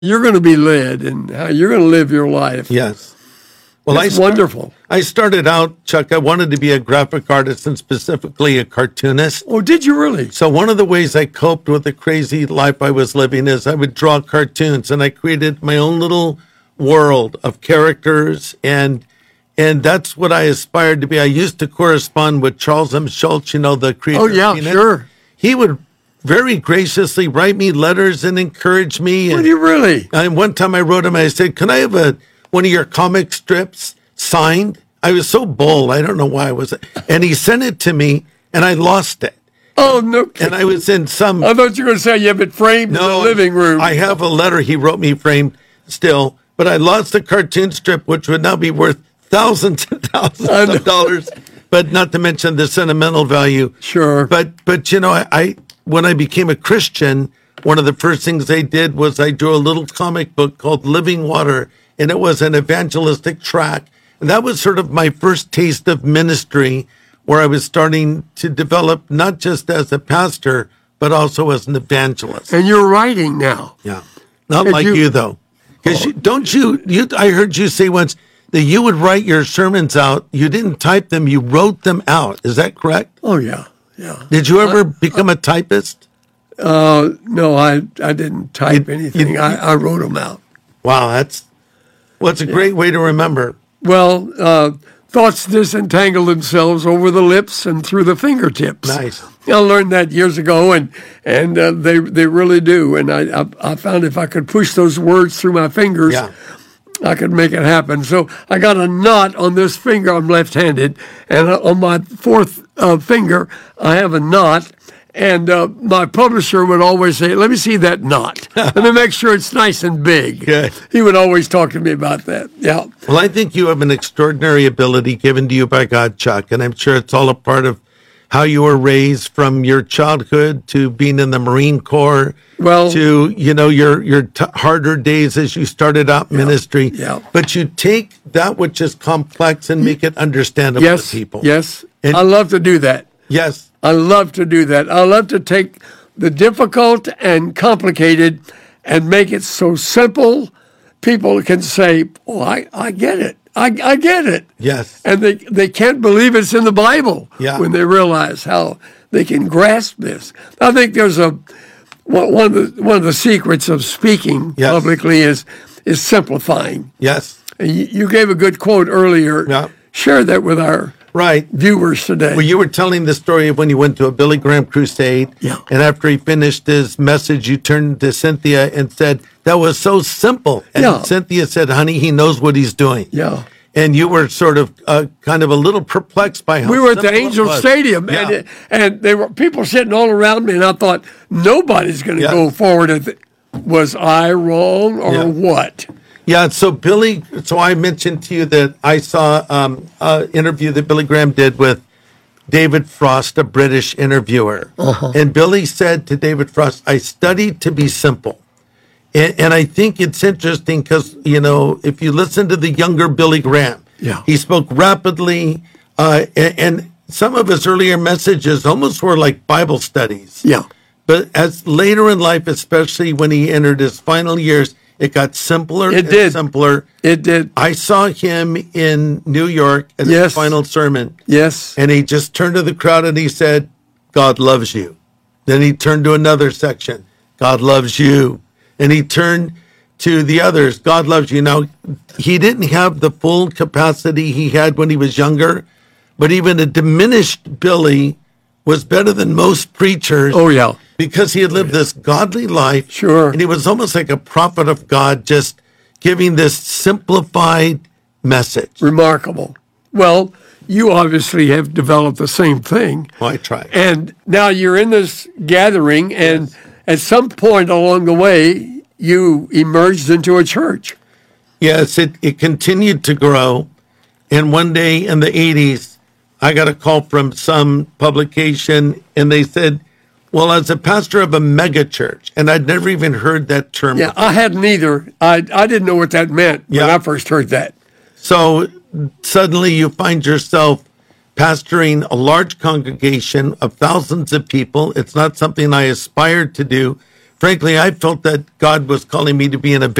you're going to be led and how you're going to live your life. Yes. Well, it's wonderful. I started out, Chuck, I wanted to be a graphic artist and specifically a cartoonist. Oh, did you really? So one of the ways I coped with the crazy life I was living is I would draw cartoons, and I created my own little world of characters, and that's what I aspired to be. I used to correspond with Charles M. Schulz, the creator. Oh, yeah, sure. He would very graciously write me letters and encourage me. Would you really? And one time I wrote him, I said, can I have one of your comic strips signed? I was so bold. I don't know why I was. And he sent it to me, and I lost it. Oh, no. And I was in some. I thought you were going to say you have it framed in the living room. I have a letter he wrote me framed still, but I lost the cartoon strip, which would now be worth thousands and thousands of dollars, but not to mention the sentimental value. Sure. But I when I became a Christian, one of the first things I did was I drew a little comic book called Living Water, and it was an evangelistic track. And that was sort of my first taste of ministry, where I was starting to develop not just as a pastor, but also as an evangelist. And you're writing now. Yeah. Not like you though. Because I heard you say once that you would write your sermons out. You didn't type them, you wrote them out. Is that correct? Oh, yeah. Yeah. Did you ever become a typist? No, I didn't type anything. I wrote them out. Wow, it's a great way to remember. Well, thoughts disentangle themselves over the lips and through the fingertips. Nice. I learned that years ago, and they really do. And I found if I could push those words through my fingers, I could make it happen. So I got a knot on this finger. I'm left-handed, and on my fourth finger, I have a knot. And my publisher would always say, let me see that knot. Let me make sure it's nice and big. Good. He would always talk to me about that. Yeah. Well, I think you have an extraordinary ability given to you by God, Chuck, and I'm sure it's all a part of how you were raised from your childhood to being in the Marine Corps to, your harder days as you started out ministry. Yeah. But you take that which is complex and make it understandable to people. Yes. And I love to do that. Yes. I love to do that. I love to take the difficult and complicated and make it so simple people can say, oh, I get it. I get it. Yes. And they can't believe it's in the Bible when they realize how they can grasp this. I think there's one of the secrets of speaking publicly is simplifying. Yes. And you gave a good quote earlier. Yeah. Share that with our viewers today. Well, you were telling the story of when you went to a Billy Graham crusade. Yeah. And after he finished his message, you turned to Cynthia and said, that was so simple. And Cynthia said, honey, he knows what he's doing. Yeah. And you were sort of kind of a little perplexed by how we were at the Angel Stadium, and there were people sitting all around me, and I thought, nobody's going to go forward. Was I wrong or what? Yeah, so I mentioned to you that I saw an interview that Billy Graham did with David Frost, a British interviewer. Uh-huh. And Billy said to David Frost, I studied to be simple. And I think it's interesting because, if you listen to the younger Billy Graham, he spoke rapidly, and some of his earlier messages almost were like Bible studies. Yeah. But as later in life, especially when he entered his final years, it got simpler simpler. It did. I saw him in New York at his final sermon. Yes. And he just turned to the crowd and he said, God loves you. Then he turned to another section. God loves you. And he turned to the others. God loves you. Now, he didn't have the full capacity he had when he was younger, but even a diminished Billy was better than most preachers. Oh, yeah. Because he had lived this godly life. Sure. And he was almost like a prophet of God, just giving this simplified message. Remarkable. Well, you obviously have developed the same thing. Well, I tried. And now you're in this gathering, and at some point along the way, you emerged into a church. Yes, it continued to grow. And one day in the 80s, I got a call from some publication, and they said, well, as a pastor of a mega church, and I'd never even heard that term before. I hadn't either. I didn't know what that meant when I first heard that. So suddenly you find yourself pastoring a large congregation of thousands of people. It's not something I aspired to do. frankly, I felt that God was calling me to be an